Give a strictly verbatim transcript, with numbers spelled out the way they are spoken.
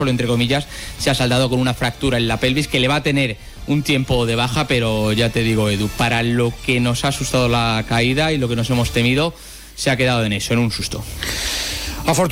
entre comillas, se ha saldado con una fractura en la pelvis que le va a tener un tiempo de baja, pero ya te digo, Edu, para lo que nos ha asustado la caída y lo que nos hemos temido, se ha quedado en eso, en un susto.